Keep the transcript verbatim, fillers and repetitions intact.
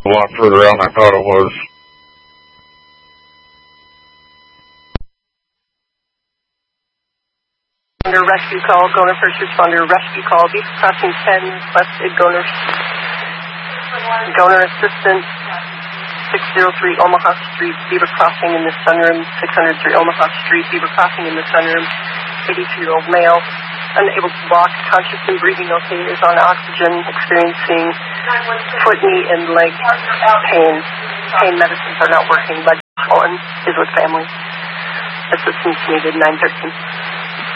a lot further out than I thought it was. Under rescue call, Goner first responder, rescue call, Beaver Crossing ten, left mid Goner. Goner assistant, six oh three Omaha Street, Beaver Crossing in the sunroom, six oh three Omaha Street, Beaver Crossing in the sunroom, eighty-two-year-old male, unable to walk, conscious and breathing okay, is on oxygen, experiencing foot, knee, and leg pain. Pain medicines are not working, but Owen is with family. Assistance needed, nine thirteen.